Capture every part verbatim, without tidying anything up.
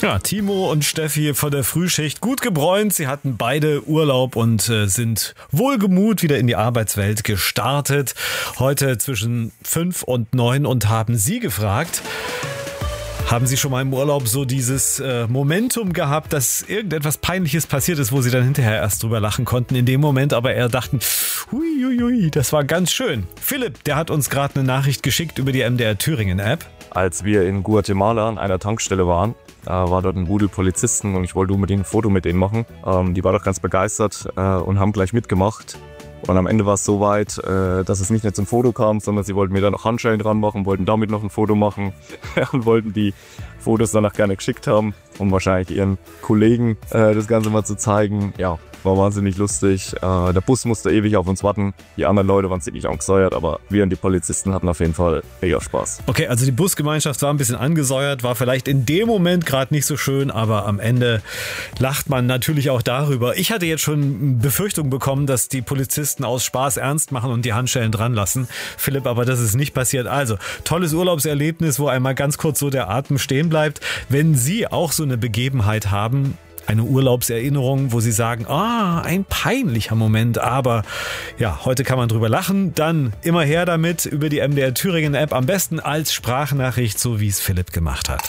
Ja, Timo und Steffi von der Frühschicht, gut gebräunt. Sie hatten beide Urlaub und äh, sind wohlgemut wieder in die Arbeitswelt gestartet. Heute zwischen fünf und neun und haben Sie gefragt, haben Sie schon mal im Urlaub so dieses äh, Momentum gehabt, dass irgendetwas Peinliches passiert ist, wo Sie dann hinterher erst drüber lachen konnten, in dem Moment aber eher dachten, huiuiui, das war ganz schön. Philipp, der hat uns gerade eine Nachricht geschickt über die M D R Thüringen App. Als wir in Guatemala an einer Tankstelle waren, äh, war dort ein Rudel Polizisten und ich wollte unbedingt ein Foto mit denen machen. Ähm, die war doch ganz begeistert äh, und haben gleich mitgemacht. Und am Ende war es so weit, äh, dass es nicht mehr zum Foto kam, sondern sie wollten mir da noch Handschellen dran machen, wollten damit noch ein Foto machen und wollten die Fotos danach gerne geschickt haben, um wahrscheinlich ihren Kollegen äh, das Ganze mal zu zeigen. Ja, war wahnsinnig lustig. Äh, der Bus musste ewig auf uns warten. Die anderen Leute waren ziemlich angesäuert, aber wir und die Polizisten hatten auf jeden Fall mega Spaß. Okay, also die Busgemeinschaft war ein bisschen angesäuert, war vielleicht in dem Moment gerade nicht so schön, aber am Ende lacht man natürlich auch darüber. Ich hatte jetzt schon Befürchtungen bekommen, dass die Polizisten aus Spaß ernst machen und die Handschellen dran lassen. Philipp, aber das ist nicht passiert. Also, tolles Urlaubserlebnis, wo einmal ganz kurz so der Atem stehen bleibt. Wenn Sie auch so eine Begebenheit haben, eine Urlaubserinnerung, wo Sie sagen, ah, ein peinlicher Moment, aber ja, heute kann man drüber lachen, dann immer her damit über die M D R Thüringen App, am besten als Sprachnachricht, so wie es Philipp gemacht hat.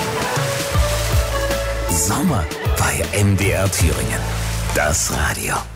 Sommer bei M D R Thüringen. Das Radio.